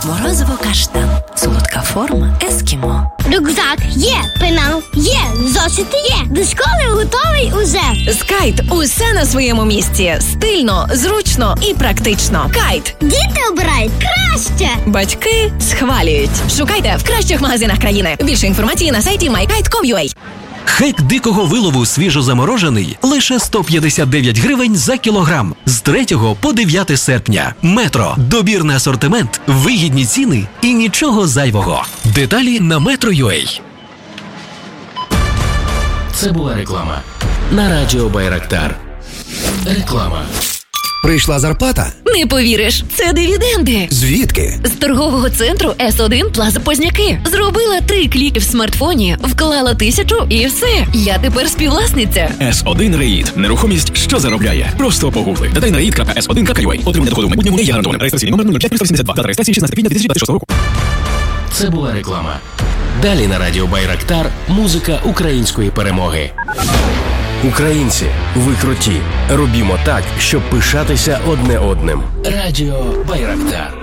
Морозиво каштан. Солодка форма ескімо. Рюкзак є, пенал є, зошити є. До школи готовий уже. З Кайт усе на своєму місці. Стильно, зручно і практично. Кайт. Діти обирають краще. Батьки схвалюють. Шукайте в кращих магазинах країни. Більше інформації на сайті mykite.com.ua. Хек дикого вилову свіжозаморожений лише 159 гривень за кілограм. З 3 по 9 серпня. Метро. Добірний асортимент, вигідні ціни і нічого зайвого. Деталі на Metro.ua. Це була реклама. На радіо Байрактар. Реклама. Прийшла зарплата? Не повіриш, це дивіденди. Звідки? З торгового центру С1 Плаза Позняки. Зробила 3 кліки в смартфоні, вклала 1000 і все. Я тепер співвласниця. S1 Реїд. Нерухомість, що заробляє. Просто погугли. Додай на reid.s1.ua. Отримання доходу в майбутньому не є гарантованим. Реєстраційний номер 05382. Дата реєстрації 16 квітня 2026 року. Це була реклама. Далі на радіо Байрактар музика української перемоги. Українці, ви круті. Робімо так, щоб пишатися одне одним. Радіо Байрактар.